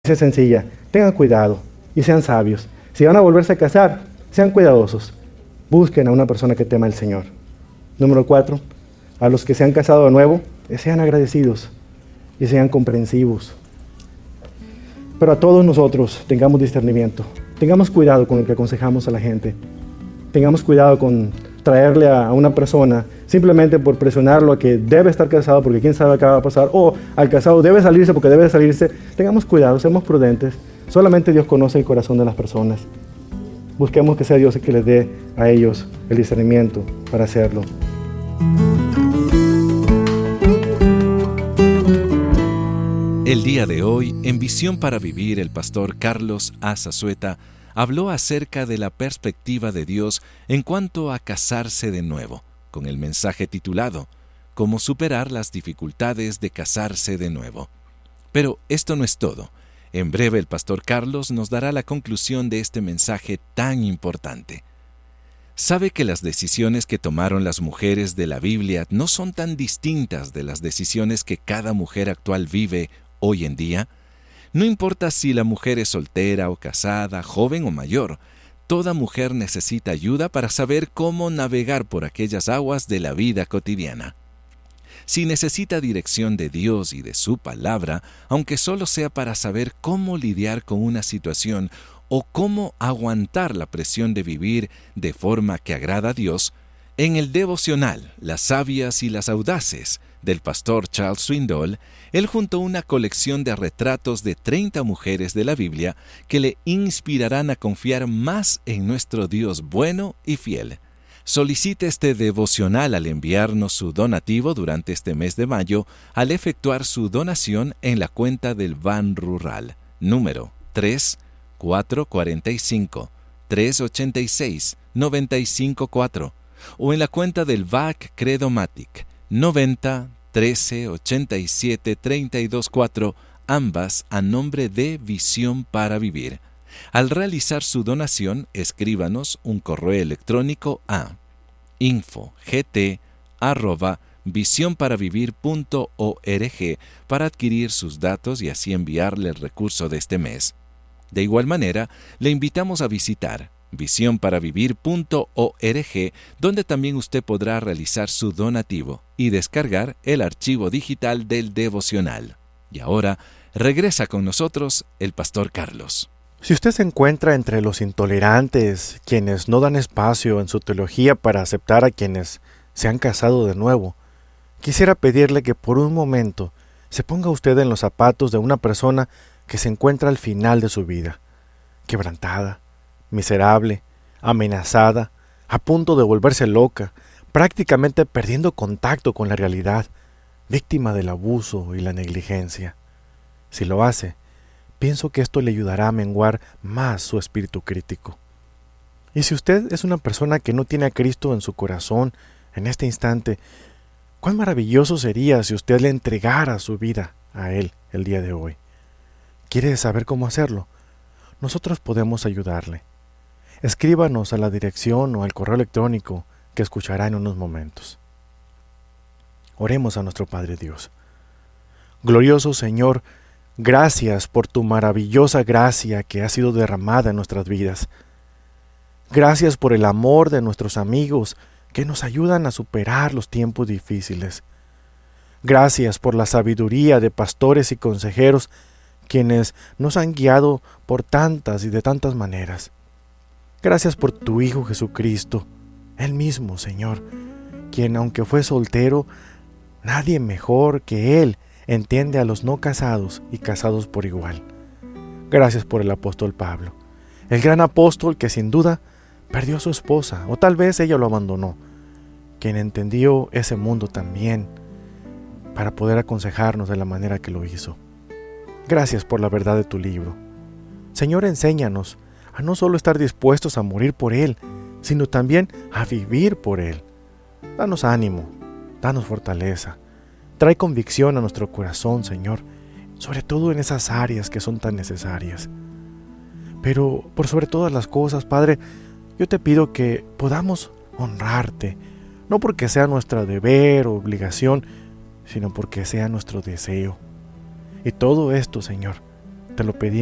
Es sencilla, tengan cuidado y sean sabios. Si van a volverse a casar, sean cuidadosos. Busquen a una persona que tema al Señor. Número 4, a los que se han casado de nuevo, sean agradecidos y sean comprensivos. Pero a todos nosotros tengamos discernimiento, tengamos cuidado con lo que aconsejamos a la gente, tengamos cuidado con traerle a una persona simplemente por presionarlo a que debe estar casado porque quién sabe qué va a pasar, o al casado debe salirse porque debe salirse. Tengamos cuidado, seamos prudentes. Solamente Dios conoce el corazón de las personas. Busquemos que sea Dios el que les dé a ellos el discernimiento para hacerlo. El día de hoy, en Visión para Vivir, el pastor Carlos A. Zazueta habló acerca de la perspectiva de Dios en cuanto a casarse de nuevo, con el mensaje titulado Cómo superar las dificultades de casarse de nuevo. Pero esto no es todo. En breve el pastor Carlos nos dará la conclusión de este mensaje tan importante. ¿Sabe que las decisiones que tomaron las mujeres de la Biblia no son tan distintas de las decisiones que cada mujer actual vive hoy en día? No importa si la mujer es soltera o casada, joven o mayor, toda mujer necesita ayuda para saber cómo navegar por aquellas aguas de la vida cotidiana. Si necesita dirección de Dios y de su palabra, aunque solo sea para saber cómo lidiar con una situación o cómo aguantar la presión de vivir de forma que agrada a Dios, en el devocional Las sabias y las audaces del pastor Charles Swindoll, él juntó una colección de retratos de 30 mujeres de la Biblia que le inspirarán a confiar más en nuestro Dios bueno y fiel. Solicite este devocional al enviarnos su donativo durante este mes de mayo al efectuar su donación en la cuenta del Ban Rural, número 3-445-386-954, o en la cuenta del VAC Credomatic 90 13 87 324, ambas a nombre de Visión para Vivir. Al realizar su donación, escríbanos un correo electrónico a info.gt@visionparavivir.org para adquirir sus datos y así enviarle el recurso de este mes. De igual manera, le invitamos a visitar visionparavivir.org, donde también usted podrá realizar su donativo y descargar el archivo digital del devocional. Y ahora, regresa con nosotros el pastor Carlos. Si usted se encuentra entre los intolerantes, quienes no dan espacio en su teología para aceptar a quienes se han casado de nuevo, quisiera pedirle que por un momento se ponga usted en los zapatos de una persona que se encuentra al final de su vida, quebrantada, miserable, amenazada, a punto de volverse loca, prácticamente perdiendo contacto con la realidad, víctima del abuso y la negligencia. Si lo hace, pienso que esto le ayudará a menguar más su espíritu crítico. Y si usted es una persona que no tiene a Cristo en su corazón en este instante, cuán maravilloso sería si usted le entregara su vida a Él el día de hoy. ¿Quiere saber cómo hacerlo? Nosotros podemos ayudarle. Escríbanos a la dirección o al correo electrónico que escuchará en unos momentos. Oremos a nuestro Padre Dios. Glorioso Señor, gracias por tu maravillosa gracia que ha sido derramada en nuestras vidas. Gracias por el amor de nuestros amigos que nos ayudan a superar los tiempos difíciles. Gracias por la sabiduría de pastores y consejeros quienes nos han guiado por tantas y de tantas maneras. Gracias por tu Hijo Jesucristo, Él mismo, Señor, quien aunque fue soltero, nadie mejor que Él entiende a los no casados y casados por igual. Gracias por el apóstol Pablo, el gran apóstol que sin duda perdió a su esposa, o tal vez ella lo abandonó, quien entendió ese mundo también para poder aconsejarnos de la manera que lo hizo. Gracias por la verdad de tu libro. Señor, enséñanos a no solo estar dispuestos a morir por Él, sino también a vivir por Él. Danos ánimo, danos fortaleza. Trae convicción a nuestro corazón, Señor, sobre todo en esas áreas que son tan necesarias. Pero por sobre todas las cosas, Padre, yo te pido que podamos honrarte, no porque sea nuestro deber o obligación, sino porque sea nuestro deseo. Y todo esto, Señor, te Te lo pedimos.